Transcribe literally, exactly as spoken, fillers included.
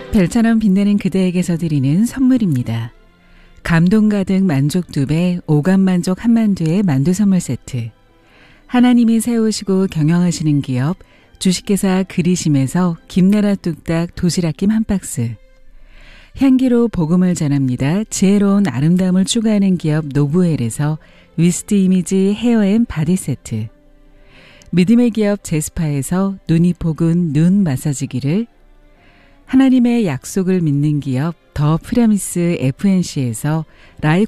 별처럼 빛나는 그대에게서 드리는 선물입니다. 감동 가득 만족 두 배, 오감 만족 한만두의 만두 선물 세트. 하나님이 세우시고 경영하시는 기업 주식회사 그리심에서 김나라 뚝딱 도시락김 한 박스. 향기로 복음을 전합니다. 지혜로운 아름다움을 추구하는 기업 노브웰에서 위스트 이미지 헤어앤 바디 세트. 믿음의 기업 제스파에서 눈이 포근 눈 마사지기를, 하나님의 약속을 믿는 기업 더 프라미스 에프엔씨에서 라이프